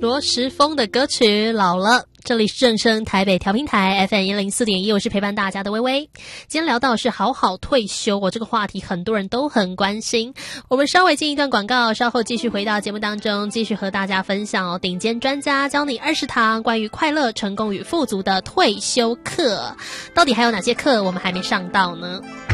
罗时丰的歌曲《老了》。这里是正声台北调频台 FM104.1，我是陪伴大家的微微。今天聊到的是好好退休，这个话题很多人都很关心。我们稍微进一段广告，稍后继续回到节目当中，继续和大家分享顶尖专家教你20堂关于快乐、成功与富足的退休课。到底还有哪些课我们还没上到呢？